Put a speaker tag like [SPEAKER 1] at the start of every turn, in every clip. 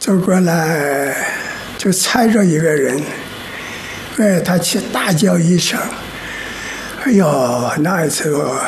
[SPEAKER 1] 走过来就踩着一个人，他去大叫一声，哎呦，那一次我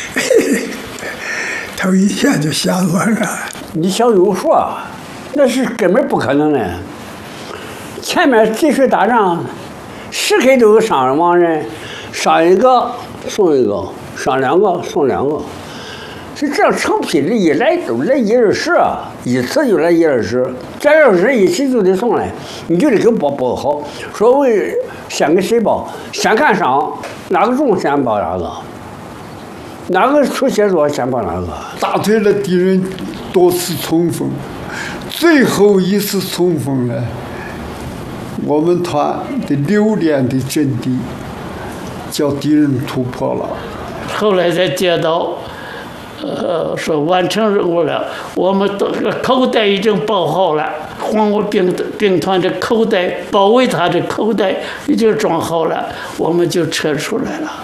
[SPEAKER 1] 头一下就吓乱了。
[SPEAKER 2] 你想有数，那是根本不可能的。前面济水打仗，时刻都有伤亡人，伤一个送一个，伤两个送两个，是这样成批的，一来都来1-20，一次就来1-20，这要是人一起就得送来，你就得给报好。所谓先给谁报，先看伤，哪个重先报哪个，哪个出血多先报哪个。
[SPEAKER 3] 打退了敌人多次冲锋，最后一次冲锋呢，我们团的6连的阵地叫敌人突破了。
[SPEAKER 4] 后来才接到，说完成任务了，我们都口袋已经包好了，黄卫兵团的口袋包围他的口袋已经装好了，我们就撤出来了。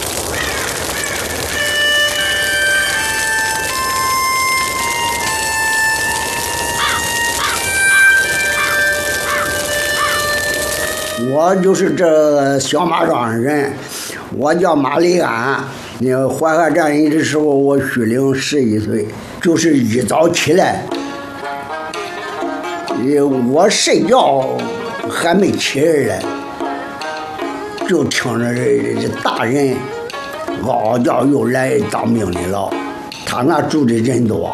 [SPEAKER 5] 我就是这小马庄的人，我叫马立安。淮海战役的时候，我虚龄11岁，就是一早起来，我睡觉还没起来，就听着这大人嗷嗷叫又来当兵的了。他那住的人多，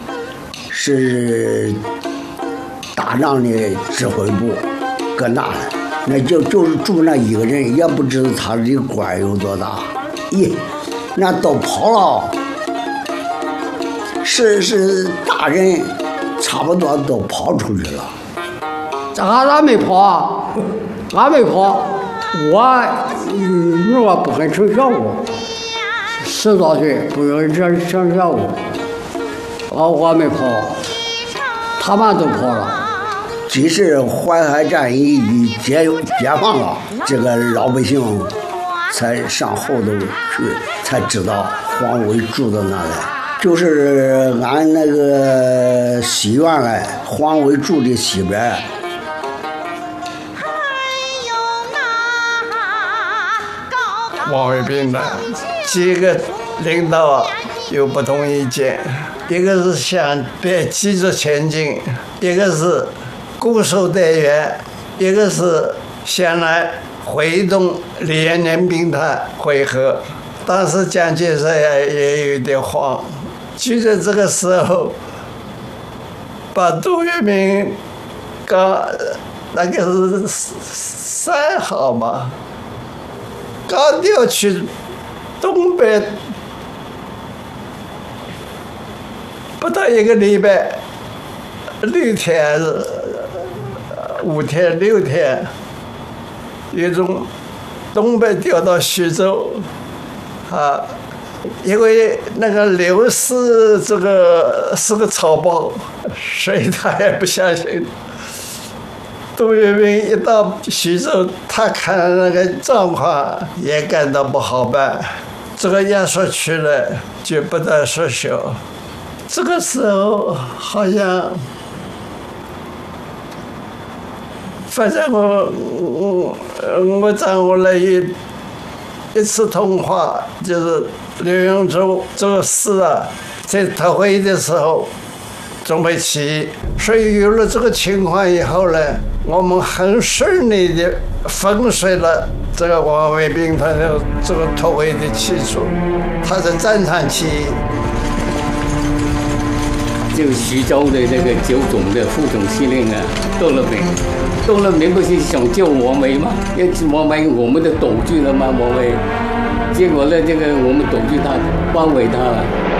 [SPEAKER 5] 是打仗的指挥部，搁那就是住那一个人，也不知道他的官有多大。那都跑了，是大人，差不多都跑出去了。
[SPEAKER 6] 俺没跑，俺没跑，我不肯成小屋，10多岁不愿成小屋，我没跑，他们都跑了。
[SPEAKER 5] 即使淮海战役一解放了，这个老百姓才上后头去，才知道黄伟住到那来。就是俺那个西院来，黄伟住的西边。
[SPEAKER 7] 黄卫兵的几个领导有不同意见，一个是想别急着前进，一个是固守待援，一个是先来会动联联兵团会合。当时蒋介石也有点慌，就在这个时候，把杜聿明刚那个是3号嘛，刚调去东北，不到1个礼拜，6天、5天、6天，又从东北调到徐州，因为那个刘氏这个是个草包，所以他也不相信。杜聿明一到徐州，他看那个状况也感到不好办，这个压缩区呢就不得设修。这个时候好像，反正我掌握了一次通话，就是刘永洲这个事在特会的时候准备起义，所以有了这个情况以后呢，我们很顺利的粉碎了这个黄卫兵团的这个特会的起初，他是战场起义。
[SPEAKER 8] 就徐州的那个9总的副总司令窦乐明不是想救王维吗？要王维我们的斗具了吗？王维，结果呢，这个我们斗具他包围他了。